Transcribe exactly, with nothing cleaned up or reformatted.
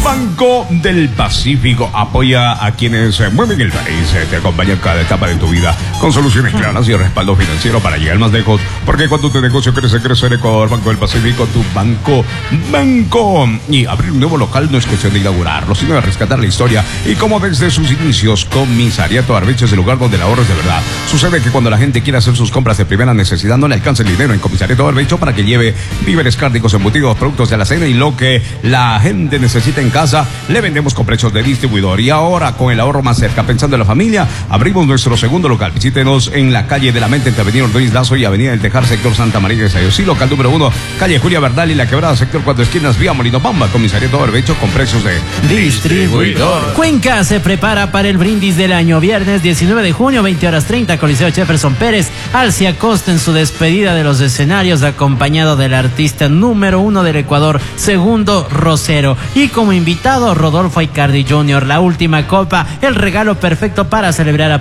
Banco del Pacífico apoya a quienes mueven el país. Te acompaña en cada etapa de tu vida con soluciones claras y respaldo financiero para llegar más lejos. Porque cuando tu negocio crece, crece en Ecuador. Banco del Pacífico, tu banco. Banco. Y abrir un nuevo local no es cuestión de inaugurarlo, sino de rescatar la historia. Y como desde sus inicios, Comisariato Barbecho es el lugar donde el ahorro es de verdad. Sucede que cuando la gente quiere hacer sus compras de primera necesidad, no le alcanza el dinero en Comisariato Barbecho para que lleve víveres, cárnicos, embutidos, productos de la cena y lo que la gente necesita en casa, le vendemos con precios de distribuidor. Y ahora, con el ahorro más cerca, pensando en la familia, abrimos nuestro segundo local. Visítenos en la calle de la Mente, entre Avenida Ordóñez Lazo y Avenida del Tejar, sector Santa María de Sayosí. Local número uno, calle Julia Verdal y La Quebrada, sector Cuatro Esquinas, vía Molino Bamba. Comisariato Barbecho con precios de distribuidor. Cuenca se prepara para el brindis del año. Viernes diecinueve de junio, veinte horas treinta, Coliseo Jefferson Pérez. Alcia Costa en su despedida de los escenarios, acompañado del artista número uno del Ecuador, Segundo Rosero. Y como invitado, Rodolfo Icardi junior La última copa, el regalo perfecto para celebrar a